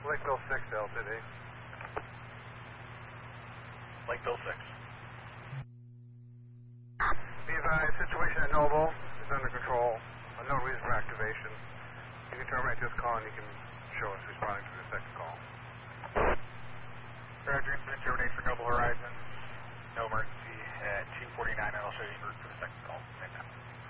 Lakeville 6 LTD. Lakeville 6. Be advised, situation at Noble is under control. No reason for activation. You can terminate this call and you can show us responding to the second call. Roger, terminate for Noble Horizons. No emergency at 249, and I'll show you en route for the second call. Same time.